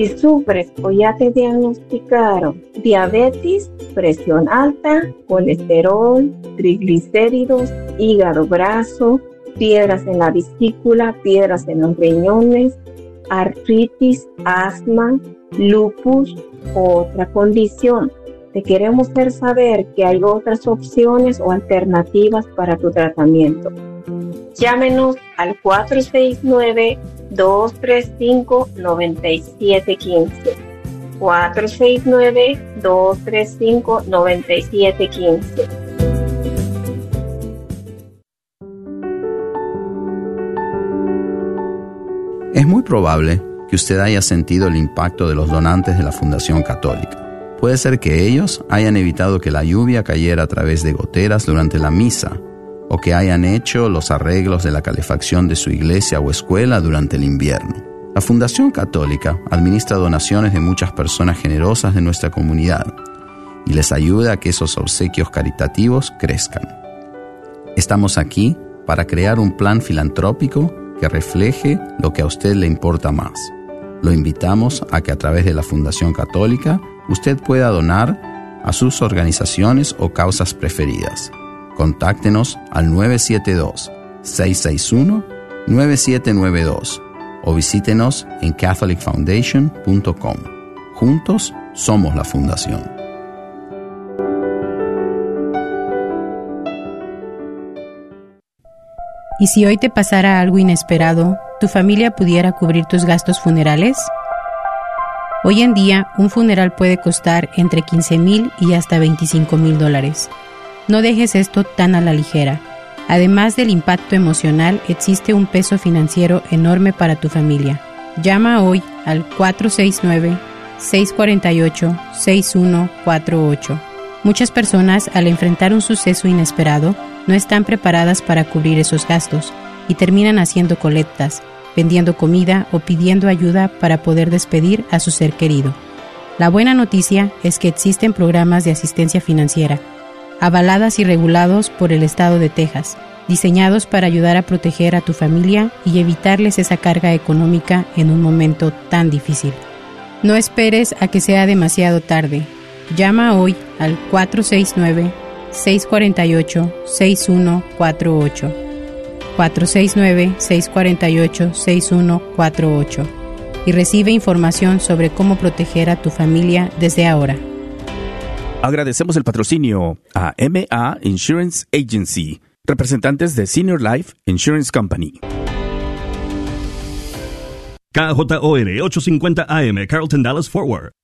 Si sufres o ya te diagnosticaron diabetes, presión alta, colesterol, triglicéridos, hígado graso, piedras en la vesícula, piedras en los riñones, artritis, asma, lupus o otra condición, te queremos hacer saber que hay otras opciones o alternativas para tu tratamiento. Llámenos al 469-235-9715. 469-235-9715. Es muy probable que usted haya sentido el impacto de los donantes de la Fundación Católica. Puede ser que ellos hayan evitado que la lluvia cayera a través de goteras durante la misa, o que hayan hecho los arreglos de la calefacción de su iglesia o escuela durante el invierno. La Fundación Católica administra donaciones de muchas personas generosas de nuestra comunidad y les ayuda a que esos obsequios caritativos crezcan. Estamos aquí para crear un plan filantrópico que refleje lo que a usted le importa más. Lo invitamos a que a través de la Fundación Católica usted pueda donar a sus organizaciones o causas preferidas. Contáctenos al 972-661-9792 o visítenos en catholicfoundation.com. Juntos somos la Fundación. ¿Y si hoy te pasara algo inesperado, tu familia pudiera cubrir tus gastos funerales? Hoy en día, un funeral puede costar entre $15,000 y hasta $25,000. No dejes esto tan a la ligera. Además del impacto emocional, existe un peso financiero enorme para tu familia. Llama hoy al 469-648-6148. Muchas personas, al enfrentar un suceso inesperado, no están preparadas para cubrir esos gastos y terminan haciendo colectas, vendiendo comida o pidiendo ayuda para poder despedir a su ser querido. La buena noticia es que existen programas de asistencia financiera, avaladas y regulados por el estado de Texas, diseñados para ayudar a proteger a tu familia y evitarles esa carga económica en un momento tan difícil. No esperes a que sea demasiado tarde. Llama hoy al 469-648-6148. 469-648-6148 y recibe información sobre cómo proteger a tu familia desde ahora. Agradecemos el patrocinio a MA Insurance Agency, representantes de Senior Life Insurance Company. KJOR 850 AM, Carlton Dallas Forward.